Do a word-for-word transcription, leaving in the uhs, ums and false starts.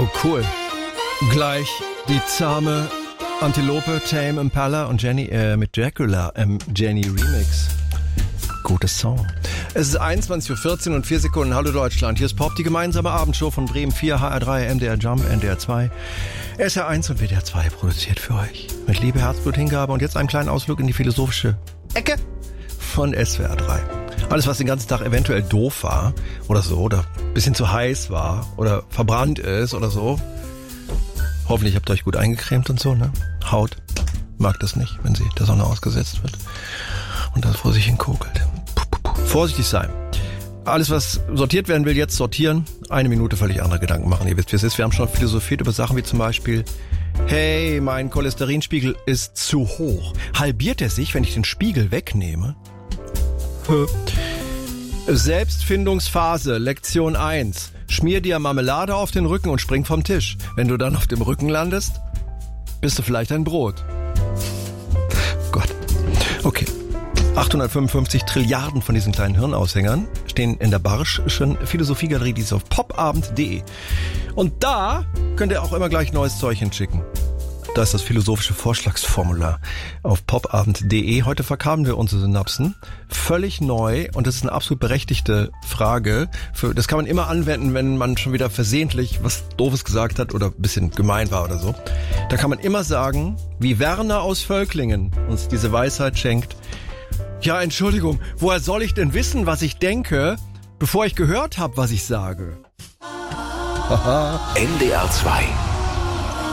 Oh, cool. Gleich die zahme Antilope, Tame Impala und Jenny äh, mit Dracula im Jenny Remix. Gutes Song. Es ist einundzwanzig Uhr vierzehn und vier Sekunden. Hallo Deutschland, hier ist Pop, die gemeinsame Abendshow von Bremen vier, H R drei, M D R Jump, N D R zwei, S R eins und W D R zwei produziert für euch. Mit Liebe, Herzblut, Hingabe und jetzt einen kleinen Ausflug in die philosophische Ecke von S W R drei. Alles, was den ganzen Tag eventuell doof war oder so, oder ein bisschen zu heiß war oder verbrannt ist oder so. Hoffentlich habt ihr euch gut eingecremt und so, ne? Haut mag das nicht, wenn sie der Sonne ausgesetzt wird und das vor sich hin kokelt. Puh, puh, puh. Vorsichtig sein. Alles, was sortiert werden will, jetzt sortieren. Eine Minute völlig andere Gedanken machen. Ihr wisst, wie es ist. Wir haben schon philosophiert über Sachen wie zum Beispiel: Hey, mein Cholesterinspiegel ist zu hoch. Halbiert er sich, wenn ich den Spiegel wegnehme? Selbstfindungsphase, Lektion eins. Schmier dir Marmelade auf den Rücken und spring vom Tisch. Wenn du dann auf dem Rücken landest, bist du vielleicht ein Brot. Gott. Okay. achthundertfünfundfünfzig Trilliarden von diesen kleinen Hirnaushängern stehen in der Barsch'schen Philosophiegalerie, die ist auf popabend punkt de. Und da könnt ihr auch immer gleich neues Zeug hinschicken. Da ist das philosophische Vorschlagsformular auf popabend punkt de. Heute verkamen wir unsere Synapsen völlig neu und das ist eine absolut berechtigte Frage. Für, das kann man immer anwenden, wenn man schon wieder versehentlich was Doofes gesagt hat oder ein bisschen gemein war oder so. Da kann man immer sagen, wie Werner aus Völklingen uns diese Weisheit schenkt: Ja, Entschuldigung, woher soll ich denn wissen, was ich denke, bevor ich gehört habe, was ich sage? N D R zwei